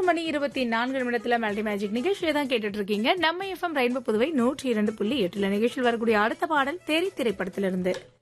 11:24 melody magic நிகழ்ச்சியை தான் கேட்டுட்டு இருக்கீங்க. நம்ம எஃப்எம் ரெயின்போ புதுவை 102.8 நிகழ்ச்சியில் வரக்கூடிய அடுத்த பாடல் தெரி திரைப்படத்திலிருந்து.